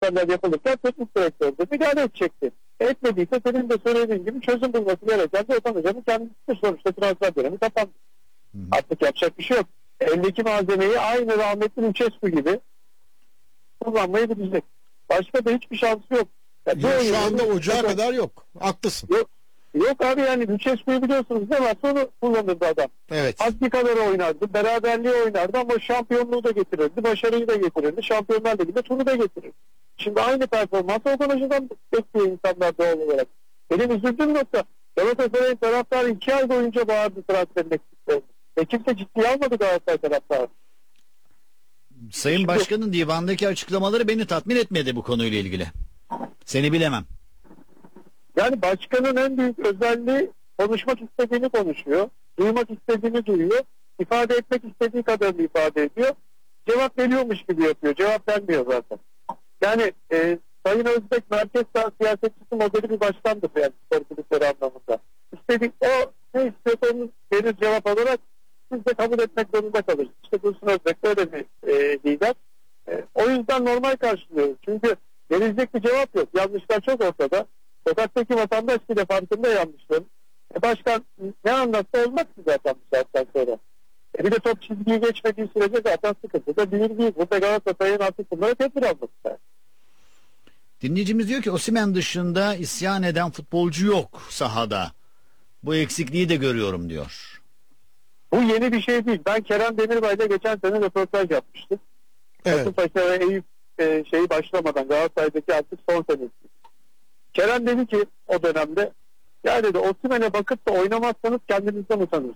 transferler yapılırken teknik direktör de müdahale edecekti. Etmediyse senin de söylediğin gibi çözüm bulması gereken de Okan Hoca'nın kendisi. Sonuçta transfer dönemi kapandı. Artık yapacak bir şey yok. Eldeki malzemeyi aynı rahmetli Lucescu gibi kullanmayı bilecek. Başka da hiçbir şansı yok. Ya şu anda ocağa kadar yok. Haklısın. Yok abi, yani Lucescu'yu biliyorsunuz, ne varsa onu kullanırdı adam. Evet. Hasbikaları oynardı, beraberliği oynardı ama şampiyonluğu da getirirdi, başarıyı da getirirdi, Şampiyonlar Ligi'nde turu da getirirdi. Şimdi aynı performansı Okan Hoca'dan bekliyor insanlar doğal olarak. Benim üzüldüğüm nokta, Galatasaray'ın taraftarı 2 ay boyunca bağırdı transferin eksiklerini. Ve kimse ciddiye almadı Galatasaray taraftarı. Sayın Başkan'ın divandaki açıklamaları beni tatmin etmedi bu konuyla ilgili. Seni bilemem. Yani başkanın en büyük özelliği konuşmak istediğini konuşuyor, duymak istediğini duyuyor, ifade etmek istediği kadarını ifade ediyor, cevap veriyormuş gibi yapıyor, cevap vermiyor zaten. Yani Sayın Özbek merkez sağ siyasetçisi modeli bir başkandır yani spor kulüpleri anlamında. İstedik o ne istiyorsa onu verir cevap olarak, siz de kabul etmek zorunda kalırsınız. İşte Dursun Özbek böyle bir lider. O yüzden normal karşılıyoruz. Çünkü verilecek bir cevap yok. Yanlışlar çok ortada. Sokaktaki vatandaş bile farkında yanlışların. Başkan ne anlatsa olmaz ki zaten bu saatten sonra. Bir de top çizgiyi geçmediği sürece zaten sıkıntı da değil. Burada Galatasaray'ın artık bunlara tedbir alması lazım. Dinleyicimiz diyor ki Osimhen dışında isyan eden futbolcu yok sahada. Bu eksikliği de görüyorum diyor. Bu yeni bir şey değil. Ben Kerem Demirbay'la geçen sene röportaj yapmıştım. Evet. Kasımpaşa ve Eyüp şeyi başlamadan Galatasaray'daki artık son senesi. Kerem dedi ki o dönemde, ya dedi, Osimhen'e bakıp da oynamazsanız kendinizden utanırsınız.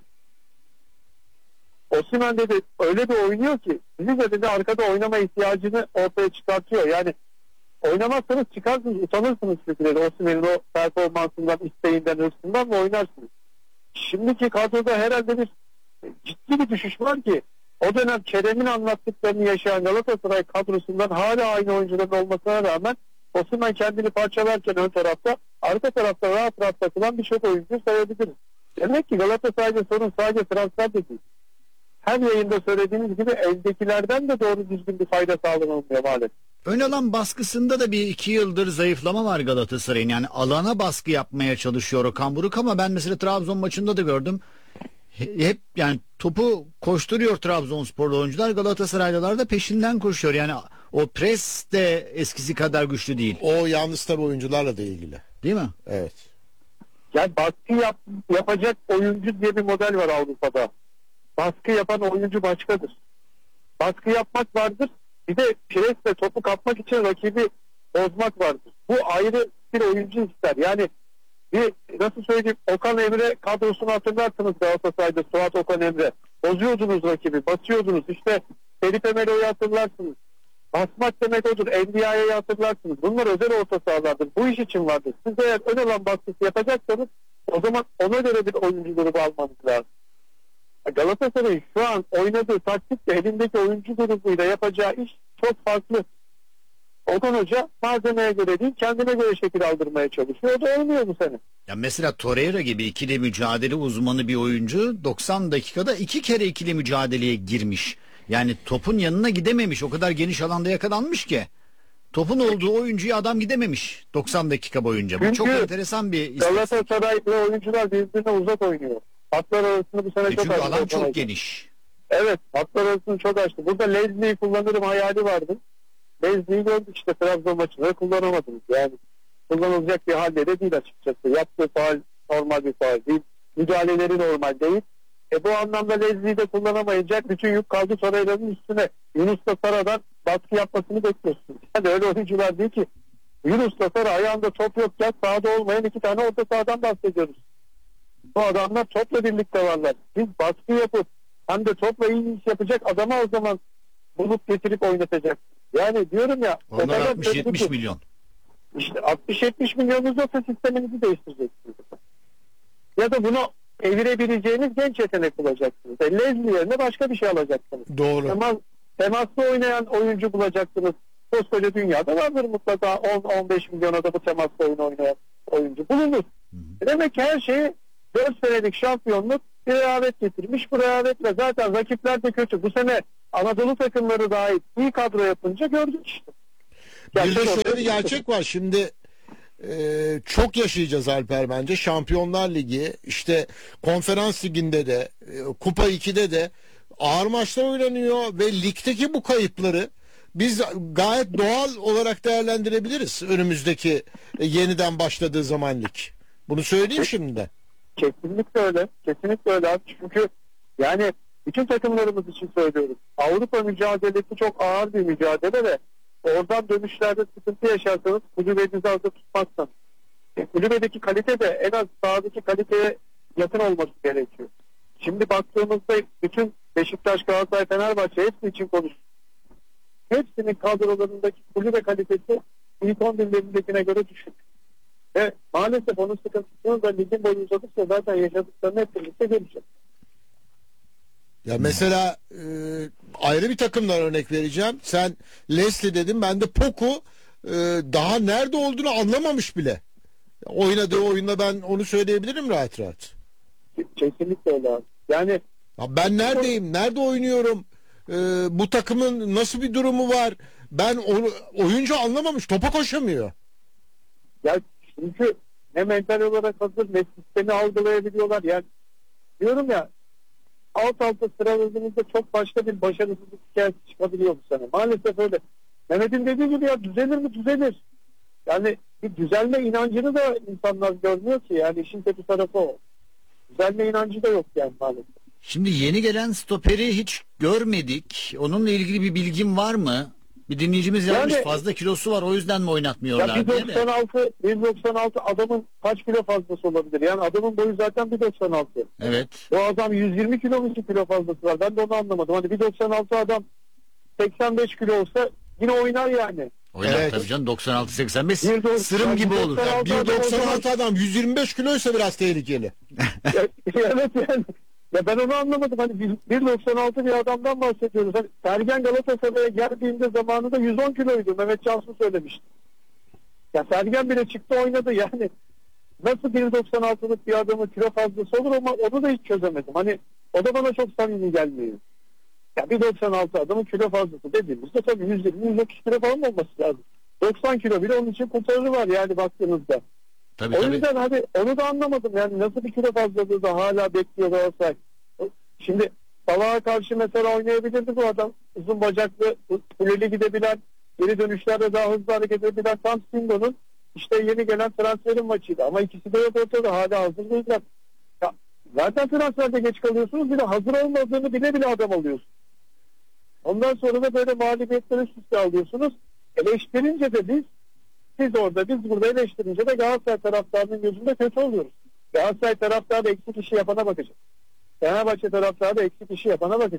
Osimhen dedi öyle bir oynuyor ki sizi de dedi arkada oynama ihtiyacını ortaya çıkartıyor. Yani oynamazsanız çıkarsınız, utanırsınız çünkü dedi Osimhen'in o performansından, isteğinden, hırsından ve oynarsınız. Şimdiki kadroda herhalde bir ciddi bir düşüş var ki o dönem Kerem'in anlattıklarını yaşayan Galatasaray kadrosundan hala aynı oyuncuların olmasına rağmen Osimhen kendini parçalarken ön tarafta, arka tarafta rahat rahat takılan birçok oyuncu sayabiliriz. Demek ki Galatasaray'da sorun sadece transfer de değil. Her yayında söylediğimiz gibi eldekilerden de doğru düzgün bir fayda sağlanamıyor maalesef. Ön alan baskısında da bir 2 yıldır zayıflama var Galatasaray'ın. Yani alana baskı yapmaya çalışıyor Okan Buruk ama ben mesela Trabzon maçında da gördüm. Hep yani topu koşturuyor Trabzonsporlu oyuncular, Galatasaraylılar da peşinden koşuyor. Yani o pres de eskisi kadar güçlü değil. O yalnız tabii oyuncularla da ilgili. Değil mi? Evet. Yani baskı yapacak oyuncu diye bir model var Avrupa'da. Baskı yapan oyuncu başkadır. Baskı yapmak vardır. Bir de presle topu kapmak için rakibi bozmak vardır. Bu ayrı bir oyuncu ister. Yani bir nasıl söyleyeyim, Okan Emre kadrosunu hatırlarsınız Galatasaray'da, Suat Okan Emre. Bozuyordunuz rakibi, basıyordunuz. İşte Felipe Melo'yu hatırlarsınız. Basmak demek odur. NBA'yı hatırlarsınız. Bunlar özel orta sahalardır. Bu iş için vardır. Siz eğer ön alan baskısı yapacaksanız o zaman ona göre bir oyuncu grubu almanız lazım. Galatasaray'ın şu an oynadığı taktikle elindeki oyuncu grubuyla yapacağı iş çok farklı. Okan Hoca malzemeye göre değil, kendine göre şekil aldırmaya çalışıyor. O da olmuyor bu sene. Ya mesela Torreira gibi ikili mücadele uzmanı bir oyuncu 90 dakikada 2 kere ikili mücadeleye girmiş. Yani topun yanına gidememiş. O kadar geniş alanda yakalanmış ki. Topun olduğu oyuncuya adam gidememiş 90 dakika boyunca. Bu çok enteresan bir istatistik. Galatasaray'la oyuncular birbirine uzak oynuyor. Hatlar arasında bu sene çok çünkü açtı. alan çok geniş. Evet, hatlar arasını çok açtı. Burada Leslie'yi kullanırım hayali vardı. Leslie'yi gördük işte Trabzon maçında, kullanamadınız. Yani kullanılacak bir halde de değil açıkçası. Yaptığı faal normal bir faal değil. Müdahaleleri normal değil. Bu anlamda Leslie'yi de kullanamayacak. Bütün yük kaldı Torreira'nın üstüne. Yunus'la Sara'dan baskı yapmasını bekliyorsunuz. Yani öyle oyuncular değil ki. Yunus'la Sara ayağında top yokken sahada olmayan 2 tane orta sahadan bahsediyoruz. Bu adamlar topla birlikte varlar. Biz baskı yapıp hem de topla iyi iş yapacak adama o zaman bulup getirip oynatacak. Yani diyorum ya. Onlar 60-70 milyon. İşte 60-70 milyonunuz yoksa sisteminizi değiştireceksiniz. Ya da bunu evirebileceğiniz genç yetenek bulacaksınız. Leslie yerine başka bir şey alacaksınız. Doğru. Temaslı oynayan oyuncu bulacaksınız. Koskoca dünyada vardır mutlaka 10-15 milyona da bu temaslı oyun oynayan oyuncu bulunur. Demek ki her şeyi 4 senelik şampiyonluk bir rehavet getirmiş. Bu rehavetle zaten rakipler de kötü. Bu sene Anadolu takımları dahil iyi kadro yapınca gördük işte. Bir de ortaya şöyle bir çıktı. gerçek var. Şimdi çok yaşayacağız Alper bence. Şampiyonlar Ligi, işte Konferans Ligi'nde de, Kupa 2'de de ağır maçlar oynanıyor ve ligdeki bu kayıpları biz gayet doğal olarak değerlendirebiliriz önümüzdeki yeniden başladığı zaman lig. Bunu söyleyeyim şimdiden. Kesinlikle öyle. Kesinlikle öyle abi. Çünkü yani bütün takımlarımız için söylüyoruz. Avrupa mücadelesi çok ağır bir mücadele ve oradan dönüşlerde sıkıntı yaşarsanız kulübenizi hazır tutmazsanız. Kulübedeki kalite de en az sahadaki kaliteye yakın olması gerekiyor. Şimdi baktığımızda bütün Beşiktaş, Galatasaray, Fenerbahçe hepsi için konuşuyoruz. Hepsinin kadrolarındaki kulübe kalitesi ilk 11'lerindekine göre düşük. Ve maalesef onun sıkıntısını da ligin boyu uzadıkça zaten yaşadıklarını hep birlikte göreceğiz. Ya mesela ayrı bir takımdan örnek vereceğim. Sen Leslie dedin, ben de Poku daha nerede olduğunu anlamamış bile. Oynadığı oyunda ben onu söyleyebilirim rahat rahat. Kesinlikle öyle abi. Yani Ya ben neredeyim? Nerede oynuyorum? Bu takımın nasıl bir durumu var? Ben onu, oyuncu anlamamış. Topa koşamıyor. ya çünkü ne mental olarak hazır ne sistemi algılayabiliyorlar. Yani diyorum ya alt alta sıraladığımızda çok başka bir başarısızlık hikayesi çıkabiliyor bu sene. Maalesef öyle. Mehmet'in dediği gibi ya düzelir mi? Düzelir. Yani bir düzelme inancını da insanlar görmüyor ki. Yani işin kötü tarafı o. Düzelme inancı da yok yani maalesef. Şimdi yeni gelen stoperi hiç görmedik. Onunla ilgili bir bilgin var mı? Bir dinleyicimiz yazmış, Yani- fazla kilosu var o yüzden mi Ya oynatmıyorlar diye de. 1.96 adamın kaç kilo fazlası olabilir? Yani adamın boyu zaten 1.96. Evet. O adam 120 kilo mu 2 kilo fazlası var? Ben de onu anlamadım. Hani 1.96 adam 85 kilo olsa yine oynar yani. Oynar Evet. tabii canım, 96-85 1.96 sırım gibi olur. 1.96 adam 125 kiloysa biraz tehlikeli. Evet yani. Ya ben onu anlamadım. Hani 1.96 bir adamdan bahsediyoruz. Hani Sergen Galatasaray'a geldiğinde zamanında 110 kiloydu. Mehmet Cansu söylemişti. Ya Sergen bile çıktı oynadı yani. Nasıl 1.96'lık bir adamın kilo fazlası olur ama onu da hiç çözemedim. Hani o da bana çok samimi gelmiyor. Ya 1.96 adamın kilo fazlası dediğimizde tabii 120-130 kilo falan olması lazım. 90 kilo bile onun için kurtarı var yani baktığınızda. Tabii O tabii. yüzden hadi onu da anlamadım. Yani nasıl bir kilo fazlalığı da hala bekliyor Galatasaray. Şimdi Salah'a karşı mesela oynayabilirdi bu adam. Uzun bacaklı, kuleli gidebilen, geri dönüşlerde daha hızlı hareket edebilen Sam Singo'nun işte yeni gelen transferin maçıydı. Ama ikisi de yok ortada. Hala hazır değiller. Ya, zaten transferde geç kalıyorsunuz. Bir de hazır olmadığını bile bile adam alıyorsunuz. Ondan sonra da böyle mağlubiyetleri üst üste alıyorsunuz. Eleştirince de siz orada biz burada eleştirince de Galatasaray taraftarının gözünde kötü oluyoruz. Galatasaray taraftarı eksik işi yapana bakacak. Fenerbahçe taraftarı da eksik işi yapana bakacak.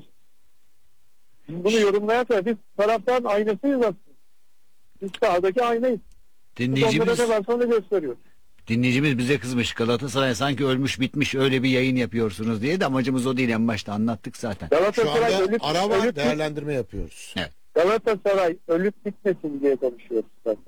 Biz bunu yorumlayarken biz taraftarın aynasıyız aslında. Biz sahadaki aynayız. Biz onlara Dinleyicimiz, ne varsa onu gösteriyor. dinleyicimiz bize kızmış. Galatasaray sanki ölmüş bitmiş öyle bir yayın yapıyorsunuz diye, de amacımız o değil, en başta anlattık zaten. Şu Galatasaray anda ölüp, ara var, ölüp, değerlendirme yapıyoruz. Galatasaray ölüp bitmesin diye konuşuyoruz zaten.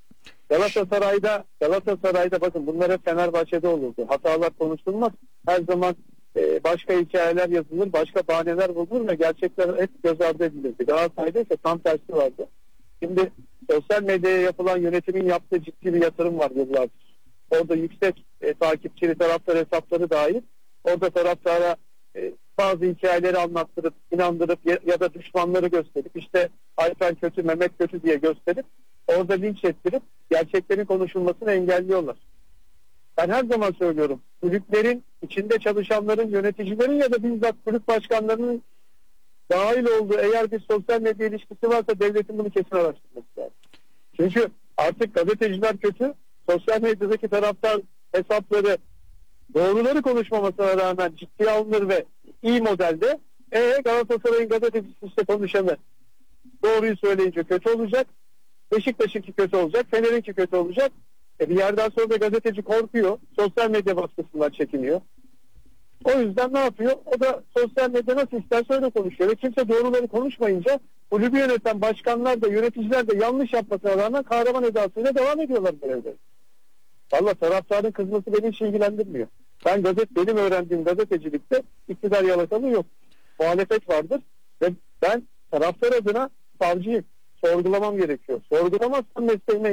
Galatasaray'da bakın bunlar hep Fenerbahçe'de olurdu. Hatalar konuşulmaz. Her zaman başka hikayeler yazılır, başka bahaneler bulunur ve gerçekler hep göz ardı edilirdi. Galatasaray'da ise tam tersi vardı. Şimdi sosyal medyaya yapılan yönetimin yaptığı ciddi bir yatırım var yıllardır. Orada yüksek takipçili taraftar hesapları dahil. Orada taraftara bazı hikayeleri anlattırıp, inandırıp ya da düşmanları gösterip işte Ayfen kötü, Mehmet kötü diye gösterip orada linç ettirip gerçeklerin konuşulmasını engelliyorlar. Ben her zaman söylüyorum. Kulüplerin, içinde çalışanların, yöneticilerin ya da bizzat kulüp başkanlarının dahil olduğu eğer bir sosyal medya ilişkisi varsa devletin bunu kesin araştırması lazım. Çünkü artık gazeteciler kötü, sosyal medyadaki taraftar hesapları doğruları konuşmamasına rağmen ciddiye alınır ve iyi modelde Galatasaray'ın gazetecisi işte konuşanı doğruyu söyleyince kötü olacak. Beşiktaş'ınki kötü olacak. Fener'inki kötü olacak. Bir yerden sonra da gazeteci korkuyor. Sosyal medya baskısından çekiniyor. O yüzden ne yapıyor? O da sosyal medya nasıl isterse öyle konuşuyor. Ve kimse doğruları konuşmayınca kulübü yöneten başkanlar da yöneticiler de yanlış yapmasına rağmen kahraman edasıyla devam ediyorlar görevde. Valla taraftarın kızması beni hiç ilgilendirmiyor. Benim öğrendiğim gazetecilikte iktidar yalakalı yok. Muhalefet vardır ve ben taraftar adına savcıyım. sorgulamam gerekiyor. Sorgulamazsam mesleğime